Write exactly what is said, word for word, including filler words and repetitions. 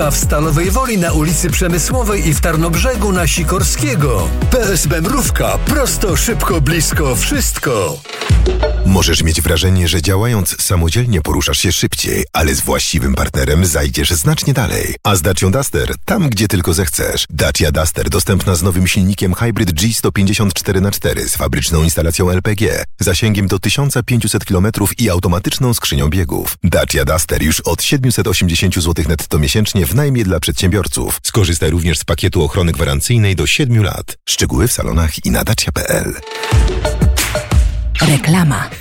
A w Stalowej Woli na ulicy Przemysłowej i w Tarnobrzegu na Sikorskiego. P S B Mrówka. Prosto, szybko, blisko, wszystko. Możesz mieć wrażenie, że działając samodzielnie poruszasz się szybciej, ale z właściwym partnerem zajdziesz znacznie dalej. A z Dacią Duster tam, gdzie tylko zechcesz. Dacia Duster dostępna z nowym silnikiem Hybrid G sto pięćdziesiąt cztery na cztery z fabryczną instalacją L P G, zasięgiem do tysiąc pięćset kilometrów i automatyczną skrzynią biegów. Dacia Duster już od siedemset osiemdziesiąt złotych netto miesięcznie w najmie dla przedsiębiorców. Skorzystaj również z pakietu ochrony gwarancyjnej do siedmiu lat. Szczegóły w salonach i na dacia kropka p l. Reklama.